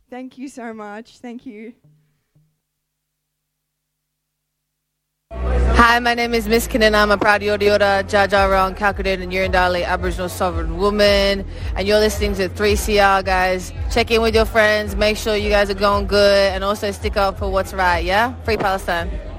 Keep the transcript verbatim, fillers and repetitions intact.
Thank you so much. Thank you. Hi, my name is Miss Kinnan. I'm a proud Yoda Jaja Round Calculated and Yurindali Aboriginal Sovereign Woman. And you're listening to three C R, guys. Check in with your friends. Make sure you guys are going good. And also stick up for what's right, yeah? Free Palestine.